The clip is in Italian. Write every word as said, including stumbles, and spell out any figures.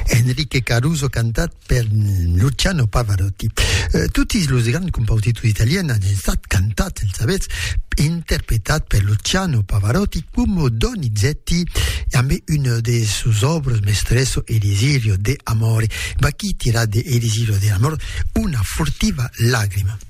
Enrique Caruso cantat per Luciano Pavarotti. Eh, tutti i grandi compositori italiani hanno stato cantati, sapete, interpretati per Luciano Pavarotti come Donizetti, a me una delle sue opere maestre Elisirio de Amore, ma chi tira de Elisirio de Amore una furtiva lacrima.